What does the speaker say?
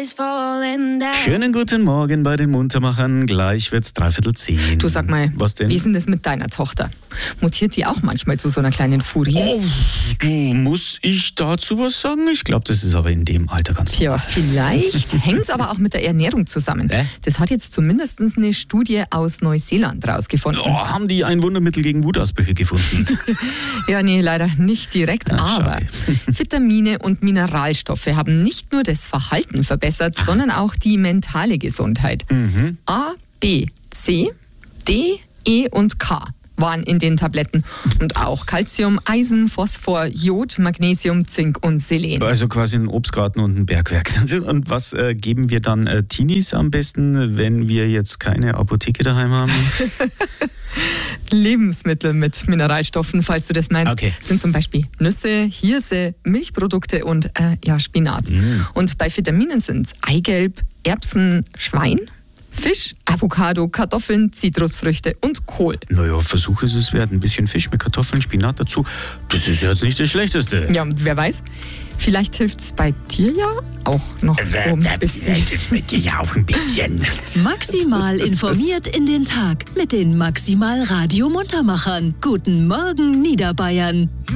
is falling down. Schönen guten Morgen bei den Muntermachern. Gleich wird's 9:45. Du, sag mal, was denn? wie ist denn das mit deiner Tochter? Mutiert die auch manchmal zu so einer kleinen Furie? Oh, du, muss ich dazu was sagen? Ich glaube, das ist aber in dem Alter ganz Tja, vielleicht hängt es aber auch mit der Ernährung zusammen. Das hat jetzt zumindest eine Studie aus Neuseeland rausgefunden. Oh, haben die ein Wundermittel gegen Wutausbrüche gefunden? Ja, nee, leider nicht direkt, aber Vitamine und Mineralstoffe haben nicht nur das Verhalten verbessert, sondern auch die mentale Gesundheit. A, B, C, D, E und K waren in den Tabletten. Und auch Calcium, Eisen, Phosphor, Jod, Magnesium, Zink und Selen. Also quasi ein Obstgarten und ein Bergwerk. Und was geben wir dann Teenies am besten, wenn wir jetzt keine Apotheke daheim haben? Lebensmittel mit Mineralstoffen, falls du das meinst, Okay. sind zum Beispiel Nüsse, Hirse, Milchprodukte und Spinat. Und bei Vitaminen sind es Eigelb, Erbsen, Schwein, Fisch, Avocado, Kartoffeln, Zitrusfrüchte und Kohl. Naja, Versuch ist es wert. Ein bisschen Fisch mit Kartoffeln, Spinat dazu. Das ist jetzt nicht das Schlechteste. Ja, und wer weiß, vielleicht hilft es bei dir ja auch noch so ein bisschen. Das mit dir ja auch ein bisschen. Maximal informiert in den Tag mit den Maximal Radio Muntermachern. Guten Morgen, Niederbayern.